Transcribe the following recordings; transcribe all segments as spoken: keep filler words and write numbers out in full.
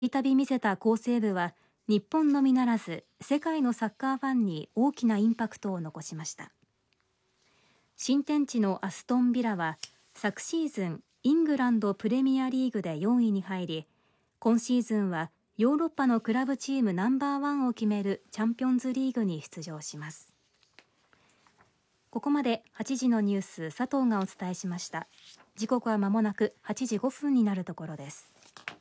たび見せた好セーブは日本のみならず世界のサッカーファンに大きなインパクトを残しました。新天地のアストンビラは昨シーズンイングランドプレミアリーグでよんいに入り、今シーズンはヨーロッパのクラブチームナンバーワンを決めるチャンピオンズリーグに出場します。ここまではちじのニュース、佐藤がお伝えしました。時刻は間もなくはちじごふんになるところです。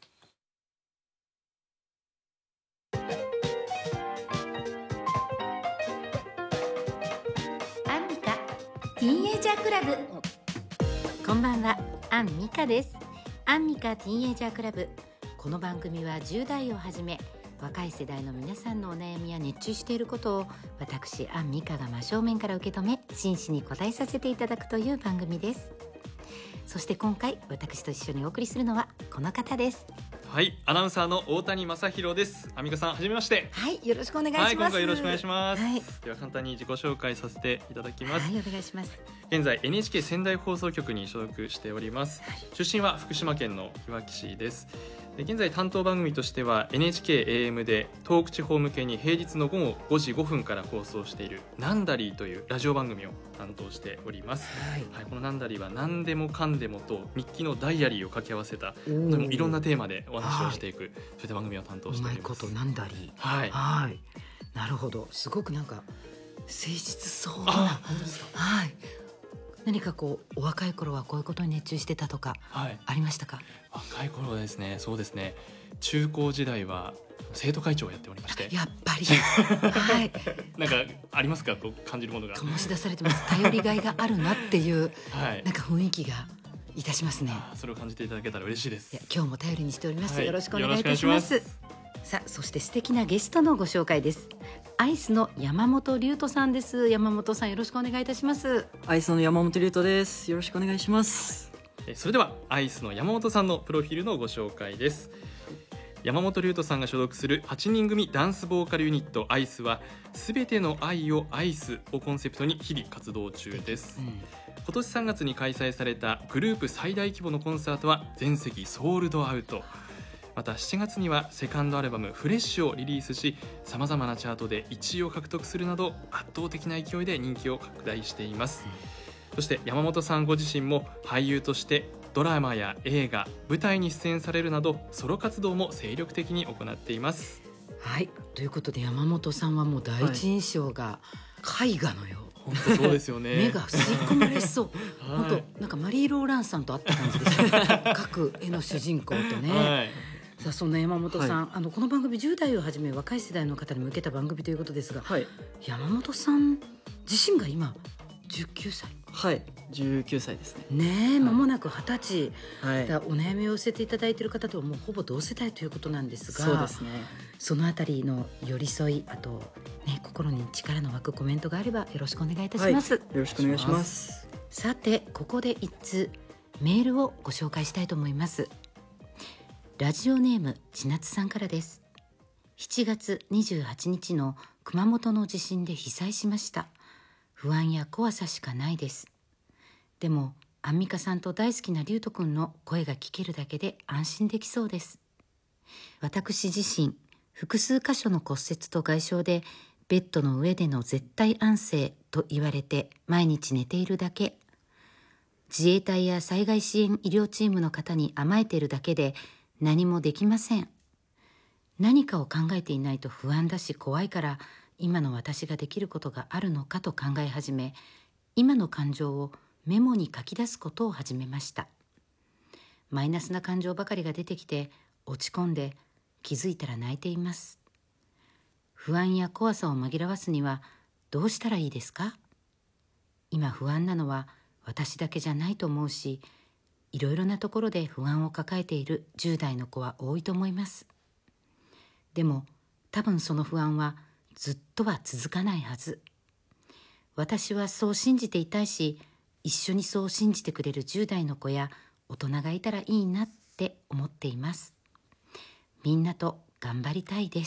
アンミカティーンエイジャークラブ。こんばんは、アンミカです。アンミカティーンエイジャークラブ。この番組はじゅう代をはじめ若い世代の皆さんのお悩みや熱中していることを私アンミカが真正面から受け止め真摯に答えさせていただくという番組です。そして今回私と一緒にお送りするのはこの方です。 はい、アナウンサーの大谷正弘です。アンミカさん、はじめまして。 はい、よろしくお願いします。 はい、今回よろしくお願いします、 はい、 では簡単に自己紹介させていただきます。 はい、お願いします。 現在 エヌエイチケー 仙台放送局に所属しております、はい、出身は福島県のいわき市です。で現在担当番組としては エヌエイチケーエーエム で東北地方向けに平日の午後ごじごふんから放送しているナンダリーというラジオ番組を担当しております、はいはい、このナンダリーは何でもかんでもと日記のダイアリーを掛け合わせたとてもいろんなテーマでお話をしていく、はい、そういった番組を担当しております。 うまいことナンダリー、 はい、 はい、なるほど。すごくなんか誠実そうな。 あ、本当ですか。 はい、何かこうお若い頃はこういうことに熱中してたとかありましたか？はい、 若い頃はですね、そうですね、中高時代は生徒会長をやっておりまして。 やっぱりはい、 なんかありますか、こう感じるものが。 醸し出されてます。頼りがいがあるなっていう、 はい、 なんか雰囲気がいたしますね。 それを感じていただけたら嬉しいです。 いや、今日も頼りにしております、はい、よろしくお願いいたします。さあ、そして素敵なゲストのご紹介です。アイスの山本龍斗さんです。山本さん、よろしくお願いいたします。 アイスの山本龍斗です。よろしくお願いします。 それではアイスの山本さんのプロフィールのご紹介です。山本龍斗さんが所属するはちにん組ダンスボーカルユニットアイスは、すべての愛をアイスをコンセプトに日々活動中です、うん、今年さんがつに開催されたグループ最大規模のコンサートは全席ソールドアウト。またしちがつにはセカンドアルバムフレッシュをリリースし、さまざまなチャートでいちいを獲得するなど圧倒的な勢いで人気を拡大しています、うん、そして山本さんご自身も俳優としてドラマや映画、舞台に出演されるなどソロ活動も精力的に行っています。 はい、ということで山本さんはもう第一印象が絵画のよう、 本当そうですよね。 目が吸い込まれそう、はい、本当なんかマリー・ローランさんと会った感じです各絵の主人公とね、はい、さあ、そんな山本さん、はい、あのこの番組じゅう代をはじめ若い世代の方に向けた番組ということですが、はい、山本さん自身が今じゅうきゅうさい。 はい、じゅうきゅうさいですね。 ねえ、間もなくはたち、 はい、 だお悩みを寄せていただいている方とはもうほぼ同世代ということなんですが、 そうですね、 そのあたりの寄り添い、あと、ね、心に力の湧くコメントがあればよろしくお願いいたします、 はい、よろしくお願いします。 さて、ここで一通メールをご紹介したいと思います。ラジオネーム千夏さんからです。しちがつにじゅうはちにちの熊本の地震で被災しました。不安や怖さしかないです。でもアンミカさんと大好きな龍斗くんの声が聞けるだけで安心できそうです。私自身複数箇所の骨折と外傷でベッドの上での絶対安静と言われて毎日寝ているだけ。自衛隊や災害支援医療チームの方に甘えているだけで何もできません。何かを考えていないと不安だし怖いから、今の私ができることがあるのかと考え始め、今の感情をメモに書き出すことを始めました。マイナスな感情ばかりが出てきて落ち込んで、気づいたら泣いています。不安や怖さを紛らわすにはどうしたらいいですか？今不安なのは私だけじゃないと思うし、いろいろなところで不安を抱えているじゅう代の子は多いと思います。でも多分その不安はずっとは続かないはず。私はそう信じていたいし、一緒にそう信じてくれるじゅう代の子や大人がいたらいいなって思っています。みんなと頑張りたいです。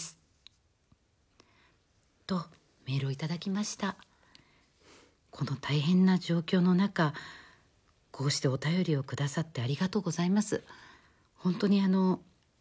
とメールをいただきました。この大変な状況の中、こうしてお便りをくださってありがとうございます。本当にあの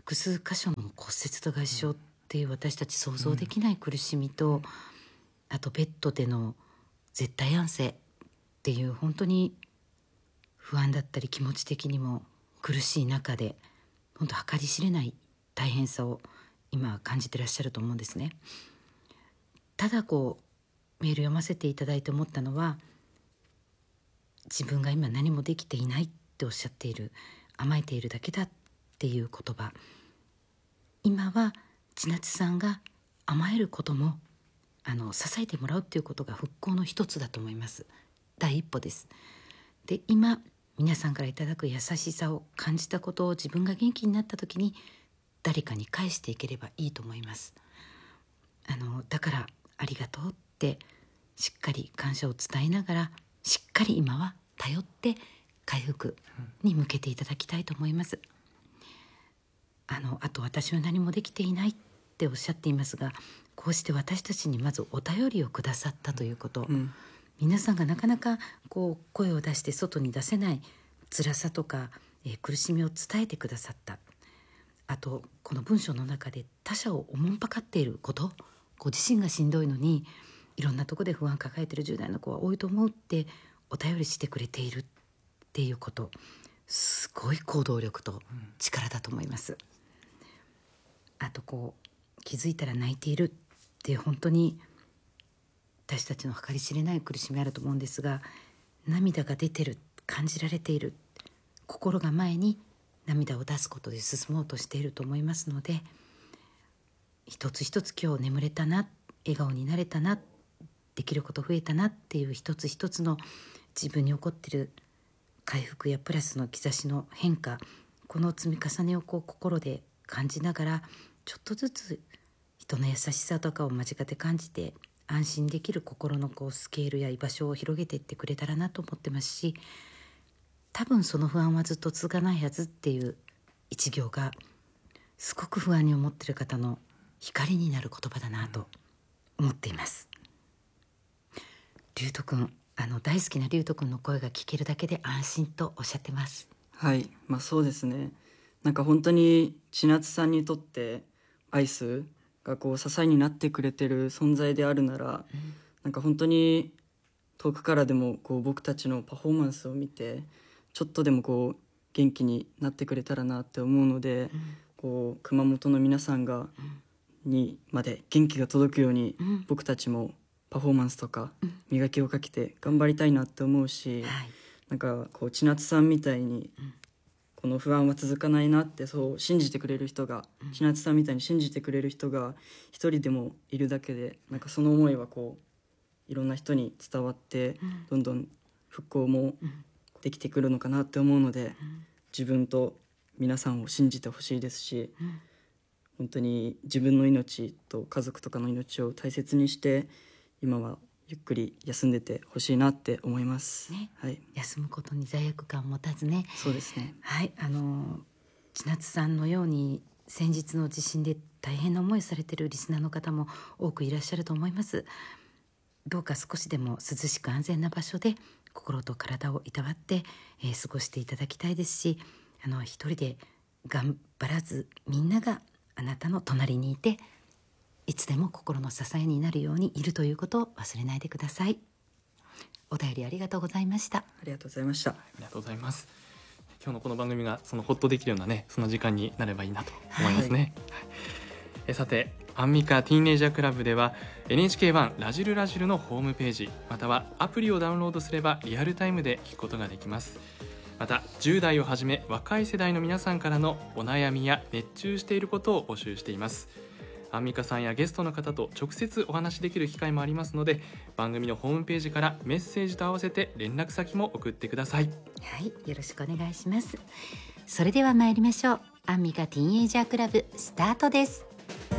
複数箇所の骨折と外傷っていう私たち想像できない苦しみと、うん、あとベッドでの絶対安静っていう本当に不安だったり気持ち的にも苦しい中で本当計り知れない大変さを今感じてらっしゃると思うんですね。ただこうメール読ませていただいて思ったのは、自分が今何もできていないっておっしゃっている、甘えているだけだっていう言葉、今は千夏さんが甘えることもあの支えてもらうっていうことが復興の一つだと思います。第一歩です。で、今皆さんからいただく優しさを感じたことを自分が元気になった時に誰かに返していければいいと思います。あのだからありがとうってしっかり感謝を伝えながら、しっかり今は頼って回復に向けていただきたいと思います。あのあと私は何もできていないっておっしゃっていますが、こうして私たちにまずお便りをくださったということ、うん、皆さんがなかなかこう声を出して外に出せない辛さとか、えー、苦しみを伝えてくださった。あとこの文章の中で他者をおもんぱかっていること、ご自身がしんどいのにいろんなところで不安を抱えているじゅう代の子は多いと思うってお便りしてくれているっていうこと、すごい行動力と力だと思います。あとこう気づいたら泣いているって本当に私たちの計り知れない苦しみあると思うんですが、涙が出てる、感じられている、心が前に涙を出すことで進もうとしていると思いますので、一つ一つ今日眠れたな、笑顔になれたな、できること増えたなっていう一つ一つの自分に起こっている回復やプラスの兆しの変化、この積み重ねをこう心で感じながら、ちょっとずつ人の優しさとかを間近で感じて安心できる心のこうスケールや居場所を広げていってくれたらなと思ってますし、多分その不安はずっと続かないはずっていう一行がすごく不安に思っている方の光になる言葉だなと思っています。龍斗くん、あの大好きな龍斗くんの声が聞けるだけで安心とおっしゃってます。 はい、まあそうですね。なんか本当に千夏さんにとってアイスがこう支えになってくれてる存在であるなら、うん、なんか本当に遠くからでもこう僕たちのパフォーマンスを見てちょっとでもこう元気になってくれたらなって思うので、うん、こう熊本の皆さんが、うん、にまで元気が届くように、うん、僕たちもパフォーマンスとか磨きをかけて頑張りたいなって思うし、うん、なんかこう千夏さんみたいに、うんこの不安は続かないなってそう信じてくれる人が、うん、千夏さんみたいに信じてくれる人が一人でもいるだけで、なんかその思いはこういろんな人に伝わって、うん、どんどん復興もできてくるのかなって思うので、うん、自分と皆さんを信じてほしいですし、うん、本当に自分の命と家族とかの命を大切にして今はゆっくり休んでてほしいなって思います、 ねはい、 休むことに罪悪感を持たずね。 そうですね。 はい、あの千夏さんのように先日の地震で大変な思いされているリスナーの方も多くいらっしゃると思います。どうか少しでも涼しく安全な場所で心と体をいたわって、えー、過ごしていただきたいですし、あの一人で頑張らずみんながあなたの隣にいていつでも心の支えになるようにいるということを忘れないでください。お便りありがとうございました。ありがとうございました。 ありがとうございます。今日のこの番組がそのホッとできるようなね、その時間になればいいなと思いますね、はいはい、えさてアンミカティーンエイジャークラブでは エヌエイチケーワン ラジルラジルのホームページまたはアプリをダウンロードすればリアルタイムで聞くことができます。またじゅう代をはじめ若い世代の皆さんからのお悩みや熱中していることを募集しています。アンミカさんやゲストの方と直接お話しできる機会もありますので、番組のホームページからメッセージと合わせて連絡先も送ってください。 はい、よろしくお願いします。それでは参りましょう。アンミカティーンエイジャークラブスタートです。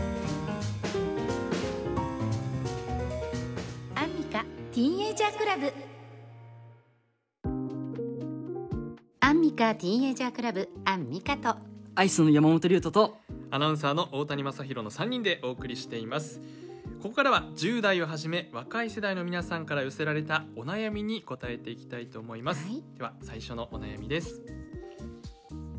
アンミカティーンエイジャークラブアンミカティーンエイジャークラブアンミカとアイスの山本龍斗とアナウンサーの大谷正弘のさんにんでお送りしています。ここからはじゅう代をはじめ若い世代の皆さんから寄せられたお悩みに答えていきたいと思います、はい、では最初のお悩みです。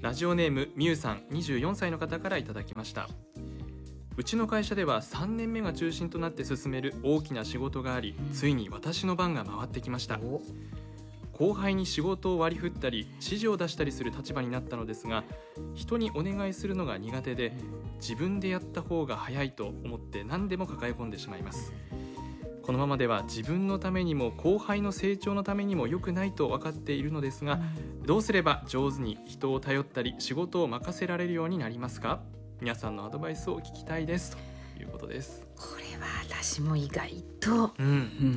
ラジオネームみゆさんにじゅうよんさいの方からいただきました。うちの会社ではさんねんめが中心となって進める大きな仕事があり、ついに私の番が回ってきました。後輩に仕事を割り振ったり指示を出したりする立場になったのですが、人にお願いするのが苦手で、自分でやった方が早いと思って何でも抱え込んでしまいます。このままでは自分のためにも後輩の成長のためにも良くないと分かっているのですが、どうすれば上手に人を頼ったり仕事を任せられるようになりますか？皆さんのアドバイスを聞きたいですということです。 これは私も意外とうん、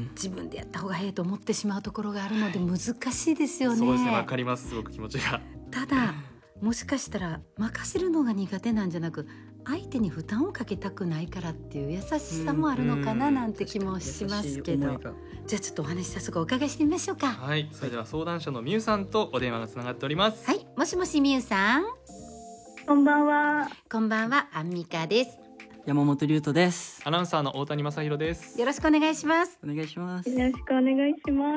自分でやった方がいいと思ってしまうところがあるので難しいですよね。 そうですね、わかります、すごく気持ちが。 ただもしかしたら任せるのが苦手なんじゃなく、相手に負担をかけたくないからっていう優しさもあるのかななんて気もしますけど、じゃあちょっとお話早速お伺いしてみましょうか。 はい、それでは相談者のみゆさんとお電話がつながっております。 はい、もしもしみゆさん。 こんばんは。 こんばんは、アンミカです。 山本龍斗です。 アナウンサーの大谷正弘です。 よろしくお願いします。 お願いします。 よろしくお願いします。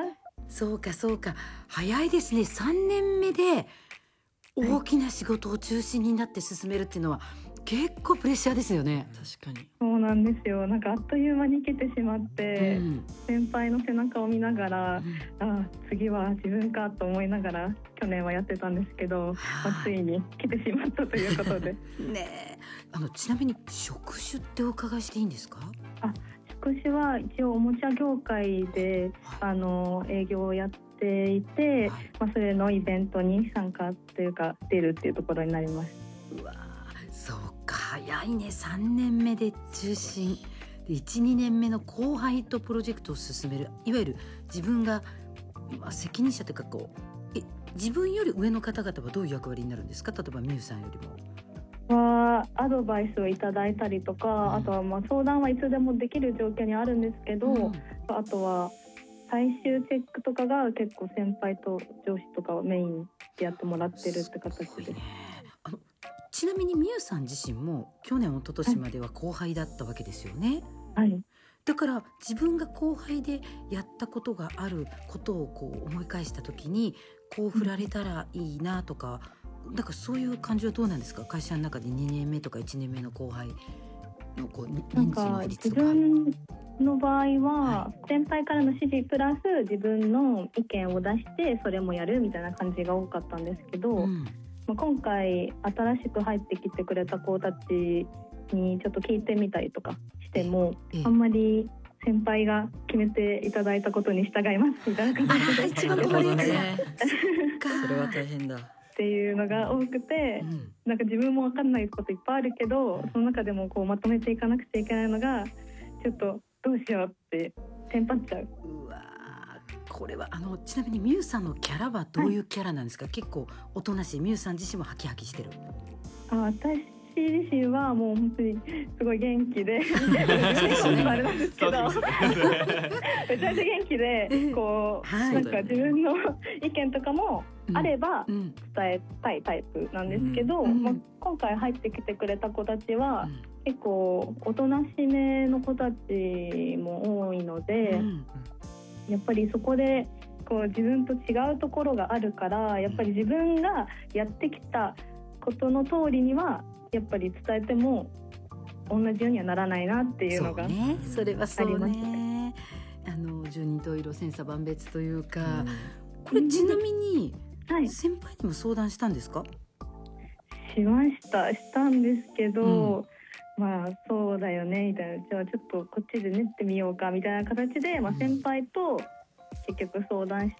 そうかそうか、早いですね。さんねんめで大きな仕事を中心になって進めるっていうのは結構プレッシャーですよね。 確かに。 そうなんですよ。なんかあっという間に来てしまって、うん、先輩の背中を見ながら、うん、あ次は自分かと思いながら去年はやってたんですけど、まあ、ついに来てしまったということでねえ、あのちなみに職種ってお伺いしていいんですか？ あ、職種は一応おもちゃ業界で、はい、あの営業をやっていて、はい、まあ、それのイベントに参加というか出るっていうところになります。 うわ、そうか、早いね。さんねんめで中心で いち,に 年目の後輩とプロジェクトを進める、いわゆる自分が、まあ、責任者というかこうえ自分より上の方々はどういう役割になるんですか？例えばみゆさんよりもはアドバイスをいただいたりとか、うん、あとはまあ相談はいつでもできる状況にあるんですけど、うん、あとは最終チェックとかが結構先輩と上司とかをメインでやってもらってるって形です。すごいね。 あのちなみにみゆさん自身も去年一昨年までは後輩だったわけですよね。 はい。 だから自分が後輩でやったことがあることをこう思い返した時にこう振られたらいいなとか、うん、だからそういう感じはどうなんですか？会社の中でにねんめとかいちねんめの後輩のこう人数の比率とか。 自分の場合は先輩からの指示プラス自分の意見を出してそれもやるみたいな感じが多かったんですけど、うん、まあ、今回新しく入ってきてくれた子たちにちょっと聞いてみたりとかしても、ええ、あんまり先輩が決めていただいたことに従いますみたいな感じで一番困るやつそれは大変だっていうのが多くて、うん、なんか自分も分かんないこといっぱいあるけど、その中でもこうまとめていかなくちゃいけないのがちょっとどうしようってテンパっちゃう。 うわ、これはあのちなみにみゆさんのキャラはどういうキャラなんですか？はい、結構おとなしい。みゆさん自身もハキハキしてる？ あ、私自身はもう本当にすごい元気であれなんですけどめちゃめちゃ元気でこう、はい、なんか自分の意見とかもあれば伝えたいタイプなんですけど、うん、まあ、今回入ってきてくれた子たちは、うん、結構おとなしめの子たちも多いので、うん、やっぱりそこでこう自分と違うところがあるから、やっぱり自分がやってきたことの通りにはやっぱり伝えても同じようにはならないなっていうのがありました。 それはそうね。あの十人十色千差万別というか、うん、これちなみに先輩にも相談したんですか？ しましたしたんですけど、うん、まあそうだよねみたいな、じゃあちょっとこっちで練ってみようかみたいな形で、まあ、先輩と結局相談して、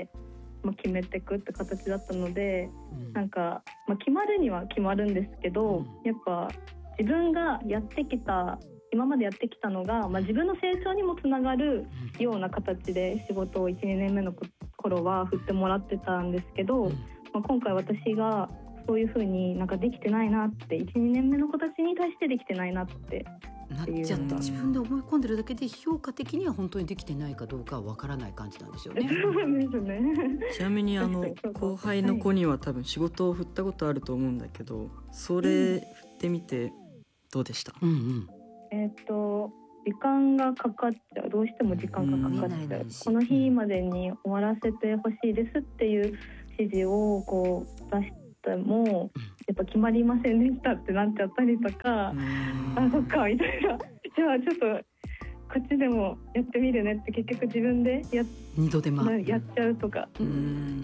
まあ、決めていくって形だったので、うん、なんか、まあ、決まるには決まるんですけど、うん、やっぱ自分がやってきた今までやってきたのが、まあ、自分の成長にもつながるような形で仕事を いち,に 年目の頃は振ってもらってたんですけど、うん、まあ、今回私がそういう風になんかできてないなって、 いち,に 年目の子たちに対してできてないなってなっちゃった。自分で思い込んでるだけで評価的には本当にできてないかどうかはわからない感じなんですよね。 そうですね。 ちなみにあの後輩の子には多分仕事を振ったことあると思うんだけど、それ振ってみてどうでした？うんうん、 えっと時間がかかっちゃう。どうしても時間がかかっちゃう。この日までに終わらせてほしいですっていう指示をこう出しってもやっぱ決まりませんでしたってなっちゃったりとか、あそっかみたいな、じゃあちょっとこっちでもやってみるねって結局自分でや二度手間やっちゃうとか、 うん、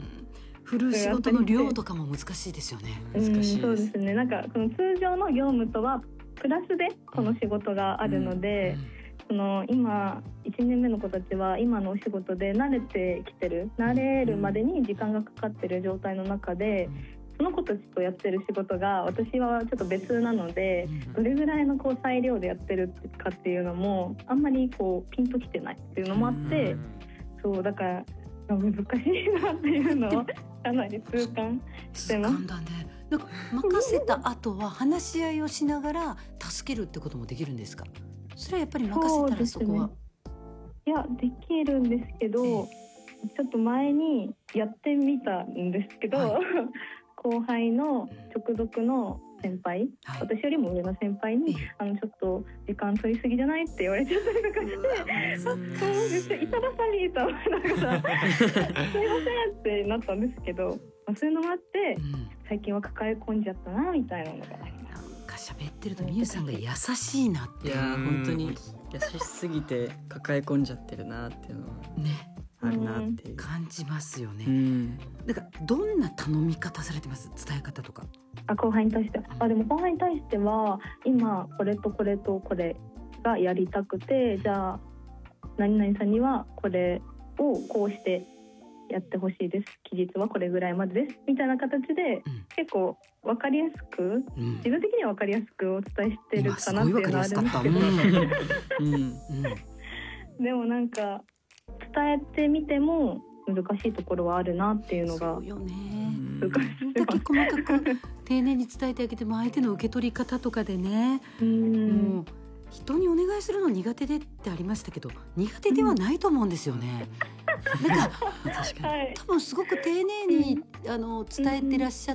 振る仕事の量とかも難しいですよね。 難しいです。そうですね。なんかその通常の業務とはプラスでこの仕事があるので、うんうん、その今いちねんめの子たちは今のお仕事で慣れてきてる、慣れるまでに時間がかかってる状態の中で、その子たちとやってる仕事が私はちょっと別なので、どれぐらいのこう裁量でやってるかっていうのもあんまりこうピンときてないっていうのもあって、そうだから難しいなっていうのをかなり痛感してます。 痛感だね。なんか任せた後は話し合いをしながら助けるってこともできるんですか？それはやっぱり任せたらそこは。 いやできるんですけど、ええ、ちょっと前にやってみたんですけど、はい、後輩の直属の先輩、はい、私よりも上の先輩に、ええ、あのちょっと時間取りすぎじゃないって言われちゃったりとかしてそうめっちゃ板挟みと思いながらすいませんってなったんですけど、まあ、そういうのもあって、うん、最近は抱え込んじゃったなみたいなのがあります。 なんか喋ってるとみゆさんが優しいなって、 いや本当に優しすぎて抱え込んじゃってるなっていうのはねあるなって感じますよね。 うん、 なんかどんな頼み方されてます？伝え方とか。 あ、後輩に対して、あでも後輩に対しては今これとこれとこれがやりたくて、じゃあ何々さんにはこれをこうしてやってほしいです、期日はこれぐらいまでですみたいな形で、うん、結構分かりやすく、うん、自分的には分かりやすくお伝えしてるかなっていうのはあるんですけど、うんうん、でもなんか伝えてみても難しいところはあるなっていうのが。 そうよね。難しい。だけ細かく丁寧に伝えてあげても相手の受け取り方とかでね、うんもう人にお願いするの苦手でってありましたけど、苦手ではないと思うんですよね。うん、なんか確かに多分すごく丁寧に、うん、あの伝えてらっしゃって。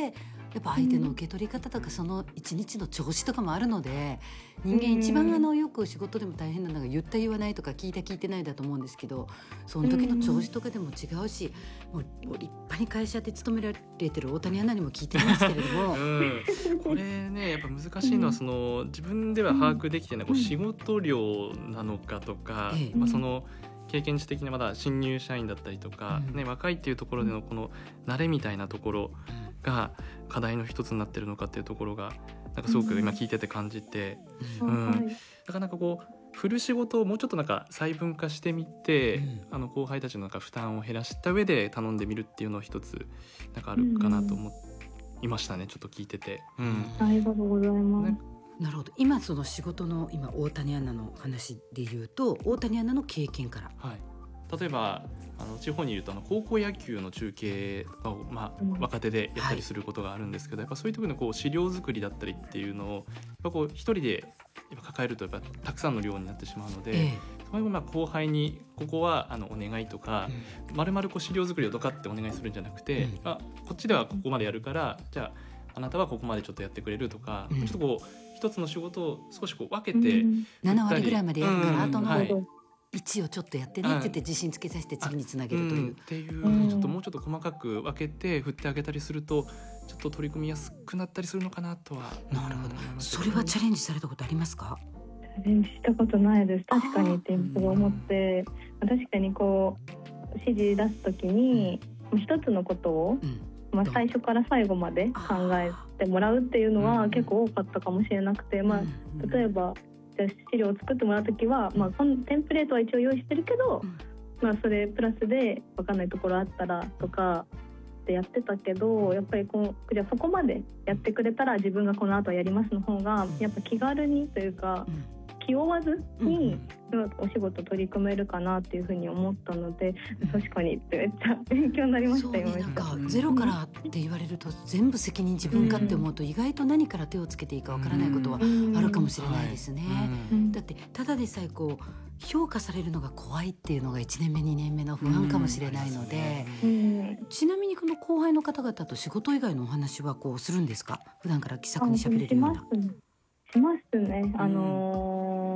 やっぱ相手の受け取り方とかその一日の調子とかもあるので、人間一番あのよく仕事でも大変なのが言った言わないとか聞いた聞いてないだと思うんですけど、その時の調子とかでも違うし、もう立派に会社で勤められてる大谷アナにも聞いてますけれども、うん、 これねやっぱ難しいのはその自分では把握できてないこう仕事量なのかとか、ええまあ、その経験値的なまだ新入社員だったりとか、うんね、若いっていうところでのこの慣れみたいなところが課題の一つになってるのかっていうところがなんかすごく今聞いてて感じて、うんうん、なかなかこう振る仕事をもうちょっとなんか細分化してみて、うん、あの後輩たちのなんか負担を減らした上で頼んでみるっていうのを一つなんかあるかなと思いましたね、ちょっと聞いてて、うん、 ありがとうございます、ね。 なるほど。今その仕事の今大谷アナの話で言うと大谷アナの経験から、 はい、例えばあの地方にいるとあの高校野球の中継を、まあ、若手でやったりすることがあるんですけど、はい、やっぱそういう時のこう資料作りだったりっていうのをやっぱこう一人でやっぱ抱えるとやっぱたくさんの量になってしまうので、ええ、それをまあ後輩にここはあのお願いとか、うん、丸々こう資料作りをドカってお願いするんじゃなくて、うん、あこっちではここまでやるからじゃああなたはここまでちょっとやってくれるとか、うん、ちょっとこう一つの仕事を少しこう分けて、うん、 なな割ぐらいまでやるから、うん、あとの、はいいちをちょっとやってねって言って自信つけさせて次につなげるという、うん、 っていうちょっともうちょっと細かく分けて振ってあげたりするとちょっと取り組みやすくなったりするのかなとは。 なるほど。それはチャレンジされたことありますか？ チャレンジしたことないです。確かにって思って、うん、確かにこう指示出すときに一つのことを、うんまあ、最初から最後まで考えてもらうっていうのは結構多かったかもしれなくて、まあ、例えばじゃあ資料を作ってもらうときは、まあ、そのテンプレートは一応用意してるけど、うんまあ、それプラスで分かんないところあったらとかってやってたけど、やっぱりこうじゃあそこまでやってくれたら自分がこの後やりますの方がやっぱ気軽にというか、うん気負わずにお仕事取り組めるかなっていうふうに思ったので、確かにってめっちゃ勉強になりましたよ。 そうね、なんかゼロからって言われると全部責任自分かって思うと意外と何から手をつけていいかわからないことはあるかもしれないですね。だってただでさえこう評価されるのが怖いっていうのがいちねんめにねんめの不安かもしれないので、ちなみにこの後輩の方々と仕事以外のお話はこうするんですか？普段から気さくに喋れるような。 しますね。あのー、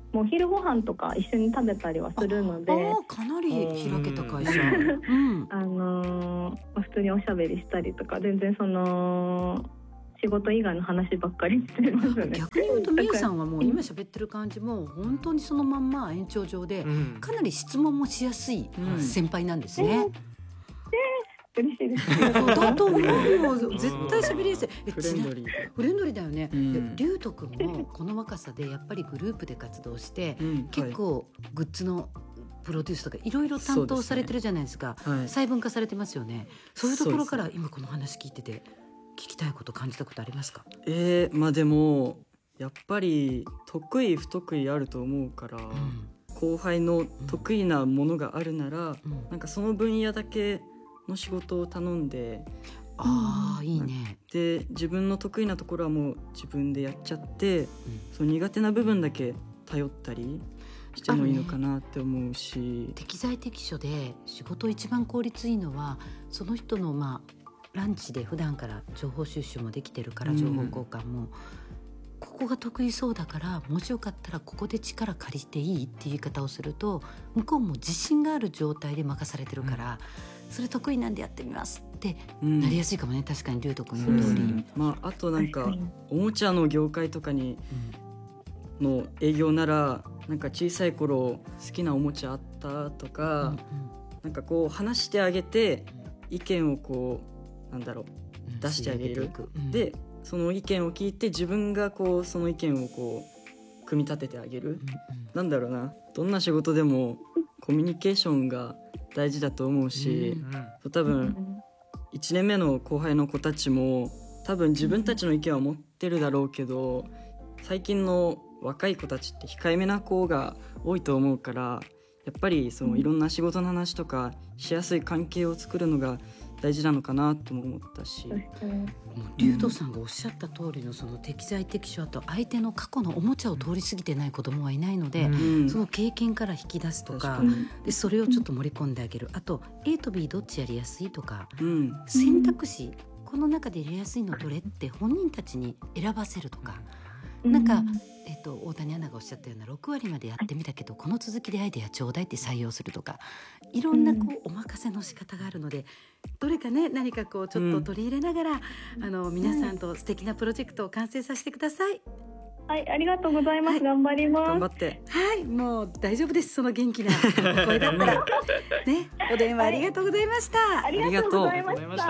もう昼ご飯とか一緒に食べたりはするので、 ああかなり開けた会社、うん、 あのー、普通におしゃべりしたりとか、全然その仕事以外の話ばっかりしてますね。 逆に言うとみゆさんはもう今喋ってる感じも本当にそのまんま延長上で、かなり質問もしやすい先輩なんですね、うん嬉しいです。 だと思うよ。絶対喋りやすい。 フレンドリー。 フレンドリーだよね。 うんりゅうとくんもこの若さでやっぱりグループで活動して、 うん、 結構グッズのプロデュースとかいろいろ担当されてるじゃないですか。 はい、 細分化されてますよね。そういうところから今この話聞いてて聞きたいこと感じたことありますか？ えー、まあでもやっぱり得意不得意あると思うから、うん、後輩の得意なものがあるなら、うん、なんかその分野だけの仕事を頼んで、 ああいいね。 で自分の得意なところはもう自分でやっちゃって、うん、その苦手な部分だけ頼ったりしてもいいのかなって思うし、 ね、適材適所で仕事一番効率いいのはその人のまあランチで普段から情報収集もできてるから情報交換も、うん、ここが得意そうだからもしよかったらここで力借りていいっていう言い方をすると向こうも自信がある状態で任されてるから、うん、それ得意なんでやってみますってなりやすいかもね、うん、確かにりゅうとくん言う通り、うんまあ、あとなんかおもちゃの業界とかにの営業ならなんか小さい頃好きなおもちゃあったとか、うんうん、なんかこう話してあげて意見をこうなんだろう出してあげる、うん、でその意見を聞いて自分がこうその意見をこう組み立ててあげる、うんうん、なんだろうな、どんな仕事でもコミュニケーションが大事だと思うし、うん、多分いちねんめの後輩の子たちも多分自分たちの意見は持ってるだろうけど、最近の若い子たちって控えめな子が多いと思うから、やっぱりそのいろんな仕事の話とかしやすい関係を作るのが大事なのかなとも思ったし、 りゅうとさんがおっしゃった通りのその適材適所と相手の過去のおもちゃを通り過ぎてない子供はいないので、うん、その経験から引き出すとかでそれをちょっと盛り込んであげる、あと A と B どっちやりやすいとか、うん、選択肢この中で入れやすいのどれって本人たちに選ばせるとか、なんか、えっと、大谷アナがおっしゃったようなろくわりまでやってみたけどこの続きでアイデアちょうだいって採用するとか、いろんなこうお任せの仕方があるので、どれかね何かこうちょっと取り入れながら、うん、あの皆さんと素敵なプロジェクトを完成させてください。 はい、ありがとうございます、はい、頑張ります。 頑張って。 はい、もう大丈夫です。その元気な声だったらね、お電話ありがとうございました、 はい、ありがとうございました。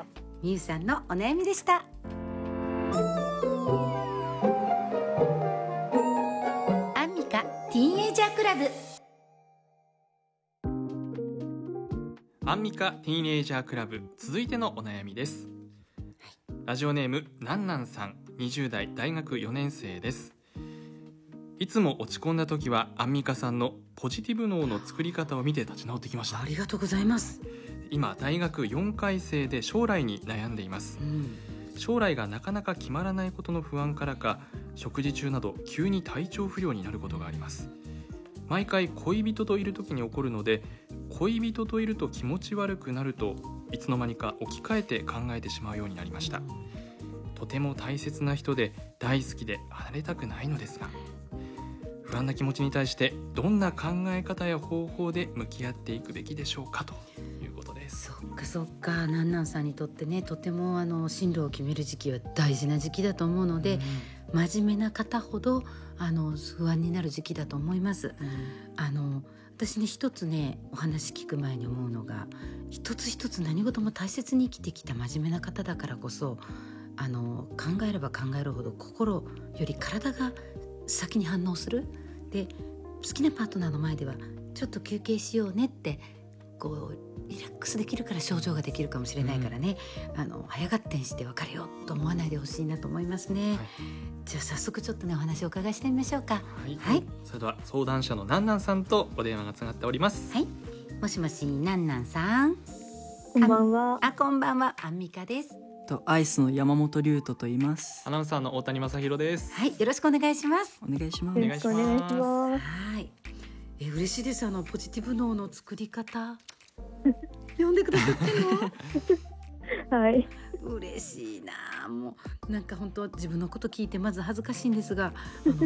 みゆさんのお悩みでした。アンミカティーンエイジャークラブ。 アンミカティーンエイジャークラブ、続いてのお悩みです。ラジオネームなんなんさん、にじゅう代大学よねん生です。いつも落ち込んだ時はアンミカさんのポジティブ脳の作り方を見て立ち直ってきました。 ありがとうございます。 今大学よんかい生で将来に悩んでいます、うん、将来がなかなか決まらないことの不安からか、食事中など急に体調不良になることがあります。毎回恋人といる時に起こるので、恋人といると気持ち悪くなるといつの間にか置き換えて考えてしまうようになりました。とても大切な人で大好きで離れたくないのですが、不安な気持ちに対してどんな考え方や方法で向き合っていくべきでしょうか、ということです。 そっかそっか、なんなんさんにとってね、とてもあの進路を決める時期は大事な時期だと思うので、うん、真面目な方ほどあの不安になる時期だと思います、うん、あの私ね一つねお話聞く前に思うのが、一つ一つ何事も大切に生きてきた真面目な方だからこそ、あの考えれば考えるほど心より体が先に反応する。で好きなパートナーの前ではちょっと休憩しようねってこうリラックスできるから症状ができるかもしれないからね、うん、あの早がってんして別れようと思わないでほしいなと思いますね、はい、じゃあ早速ちょっとねお話をお伺いしてみましょうか。 はい、はい、それでは相談者のなんなんさんとお電話がつながっております。 はい、もしもしなんなんさん。 こんばんは。 あ、こんばんは、アンミカです。 とアイスの山本龍斗と言います。 アナウンサーの大谷正弘です。 はい、よろしくお願いします。 お願いします。 よろしくお願いします。 はい、え嬉しいです。あのポジティブ脳の作り方読んでくださってのはい、 嬉しいな。もうなんか本当自分のこと聞いてまず恥ずかしいんですが、あの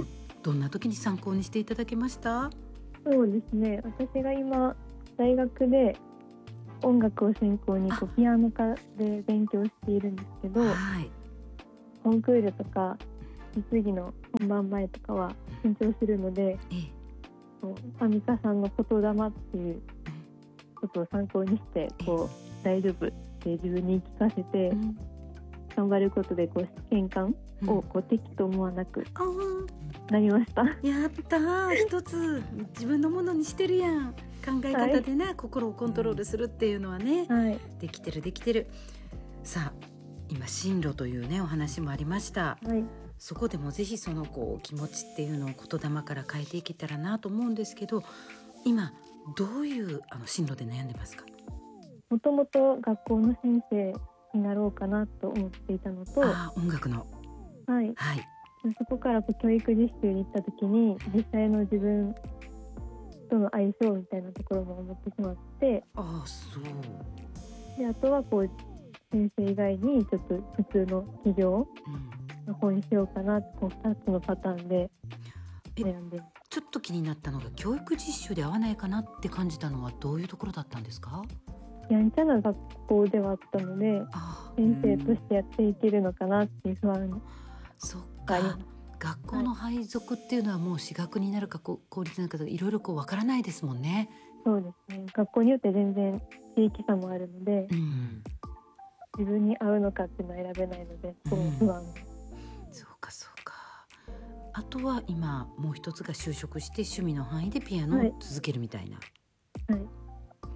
どんな時に参考にしていただけました？ そうですね、私が今大学で音楽を専攻にこうピアノ科で勉強しているんですけど、 はい、 コンクールとか実技の本番前とかは緊張するので、 ええ、 アミカさんの言霊っていうことを参考にしてこう大丈夫って自分に聞かせて頑張ることでこう試験官をこう敵と思わなくなりました。 やったー、一つ自分のものにしてるやん。考え方でね、はい、心をコントロールするっていうのはね、はい、できてるできてる。さあ今進路というねお話もありました、はい、そこでもぜひそのこう気持ちっていうのを言霊から変えていけたらなと思うんですけど、今どういうあの進路で悩んでますか？ もともと学校の先生になろうかなと思っていたのと、 あ、音楽の、 はい、はい、そこから教育実習に行った時に実際の自分との相性みたいなところも思ってしまって、 ああそうで、あとはこう先生以外にちょっと普通の企業の方にしようかな、こうふたつのパターンで悩んで。 ちょっと気になったのが教育実習で合わないかなって感じたのはどういうところだったんですか？ やんちゃな学校ではあったので、先生としてやっていけるのかなっていう不安が。 そっか、学校の配属っていうのはもう私学になるか公立なのかいろいろこうわからないですもんね。 そうですね、学校によって全然地域差もあるので、うん、自分に合うのかっていうのは選べないので、その不安、うん、 そうかそうか。あとは今もう一つが就職して趣味の範囲でピアノを続けるみたいな、はいはい、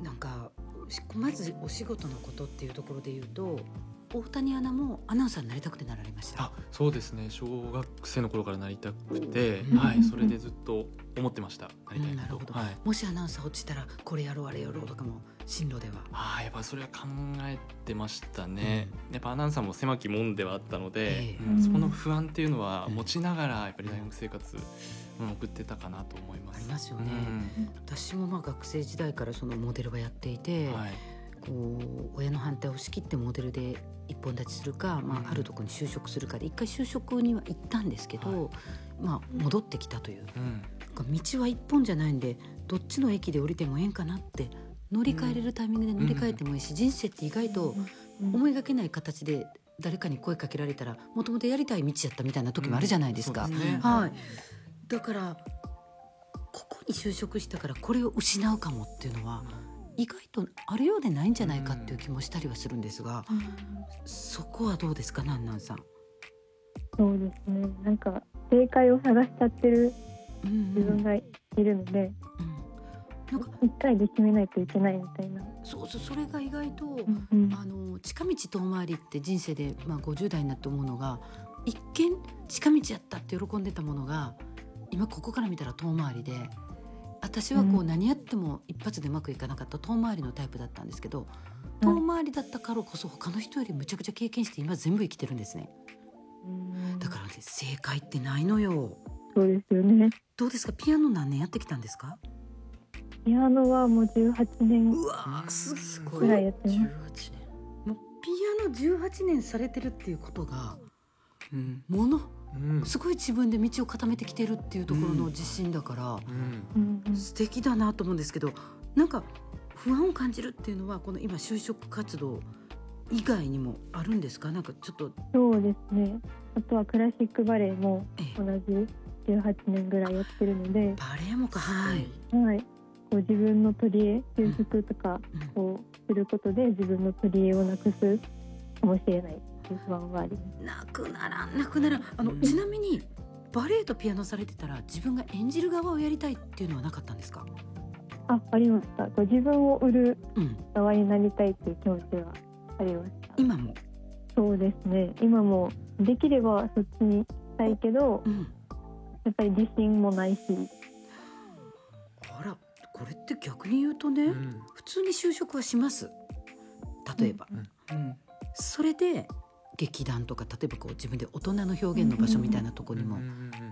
なんかまずお仕事のことっていうところで言うと、大谷アナもアナウンサーになりたくてなられました？ あ、そうですね、小学生の頃からなりたくて、うん、はい、それでずっと思ってました、なりたいなと、うん、なるほど、はい、 もしアナウンサー落ちたらこれやろうあれやろうとかも進路では？ あ、やっぱそれは考えてましたね、うん、やっぱアナウンサーも狭き門ではあったので、えーうん、そこの不安っていうのは持ちながらやっぱり大学生活、うん、送ってたかなと思います。 ありますよね、うん、私もまあ学生時代からそのモデルはやっていて、はい、こう親の反対を押し切ってモデルで一本立ちするか、まあ、あるところに就職するかで一回就職には行ったんですけど、はい、まあ、戻ってきたという、うん、道は一本じゃないんでどっちの駅で降りてもええんかなって乗り換えれるタイミングで乗り換えてもいいし、うん、人生って意外と思いがけない形で誰かに声かけられたらもともとやりたい道やったみたいな時もあるじゃないですか、うん、そうですね、はい、だからここに就職したからこれを失うかもっていうのは意外とあるようでないんじゃないかっていう気もしたりはするんですが、うん、そこはどうですか、なんなんさん？ そうですね、なんか正解を探しちゃってる自分がいるので、うんうん、なんか一回で決めないといけないみたいな。 そうそう、それが意外と、うんうん、あの近道遠回りって人生で、まあ、ごじゅう代になって思うのが、一見近道やったって喜んでたものが今ここから見たら遠回りで、私はこう何やっても一発でうまくいかなかった遠回りのタイプだったんですけど、遠回りだったからこそ他の人よりむちゃくちゃ経験して今全部生きてるんですね。だから、ね、正解ってないのよ。 そうですよね。 どうですか、ピアノ何年やってきたんですか？ ピアノはもうじゅうはちねんうわすごいくらいやってます。 じゅうはちねん、もうピアノじゅうはちねんされてるっていうことが、うん、ものうん、すごい自分で道を固めてきてるっていうところの自信だから、うんうん、素敵だなと思うんですけど、なんか不安を感じるっていうのはこの今就職活動以外にもあるんですか？なんかちょっと。 そうですね、あとはクラシックバレエも同じじゅうはちねんぐらいやってるので、 バレエもか、はい、 はい、こう自分の取り柄就職とかこうすることで自分の取り柄をなくすかもしれない不安はあります。 なくならんなくならん。あのちなみにバレエとピアノされてたら自分が演じる側をやりたいっていうのはなかったんですか？ あ、ありました。自分を売る側になりたいっていう気持ちはありました、 うん、今も？ そうですね、今もできればそっちにしたいけど、うん、やっぱり自信もないし。 あら、これって逆に言うとね、うん、普通に就職はします、例えば、うんうん、それで劇団とか例えばこう自分で大人の表現の場所みたいなところにも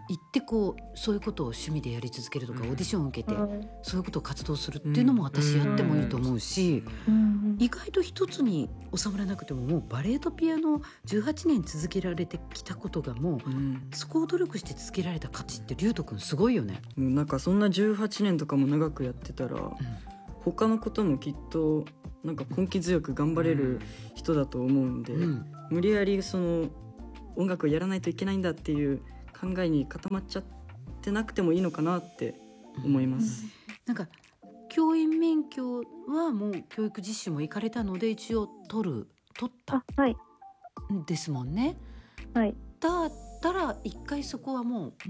行ってこうそういうことを趣味でやり続けるとか、 うんオーディションを受けて、 はいそういうことを活動するっていうのも私やってもいいと思うし、 うん意外と一つに収まらなくても、もうバレエとピアノをじゅうはちねん続けられてきたことが、もううんそこを努力して続けられた価値って龍斗くんすごいよね。 もうなんかそんなじゅうはちねんとかも長くやってたら、他のこともきっとなんか根気強く頑張れる人だと思うんで、 うん無理やりその音楽をやらないといけないんだっていう考えに固まっちゃってなくてもいいのかなって思います。 なんか教員免許はもう教育実習も行かれたので一応取る取ったあはいんですもんね。 はいだったら一回そこはもう